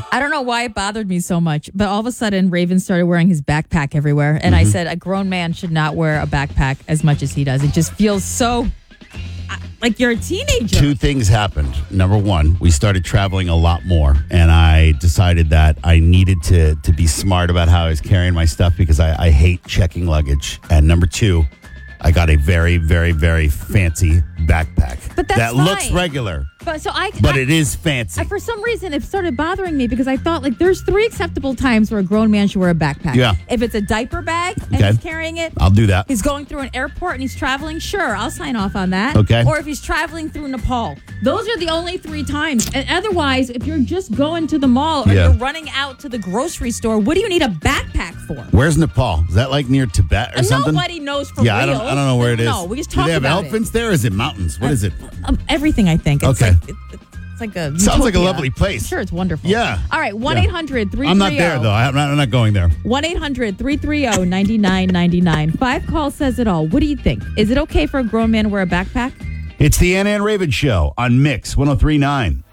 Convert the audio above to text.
I don't know why it bothered me so much, but all of a sudden, Raven started wearing his backpack everywhere. And I said, a grown man should not wear a backpack as much as he does. It just feels so like you're a teenager. Two things happened. Number one, we started traveling a lot more, and I decided that I needed to be smart about how I was carrying my stuff because I hate checking luggage. And number two, I got a very, very, very fancy backpack. But that's that fine. looks regular. But it is fancy. For some reason, it started bothering me because I thought, like, there's 3 acceptable times where a grown man should wear a backpack. Yeah. If it's a diaper bag and he's carrying it. I'll do that. He's going through an airport and he's traveling. Sure, I'll sign off on that. Okay. Or if he's traveling through Nepal. Those are the only 3 times. And otherwise, if you're just going to the mall or you're running out to the grocery store, what do you need a backpack for? Where's Nepal? Is that like near Tibet or something? Nobody knows for real. I don't know where it is. No, we just Do talk they have about elephants there? Or is it mountains? What is it? Everything, I think. It's Okay. It's like a Sounds like a utopia. lovely place. Sure, it's wonderful. Yeah. All right, 1-800-330. I'm not there, though. I'm not going there. 1-800-330-9999. 5 call says it all. What do you think? Is it okay for a grown man to wear a backpack? It's the Ann Raven Show on Mix 103.9.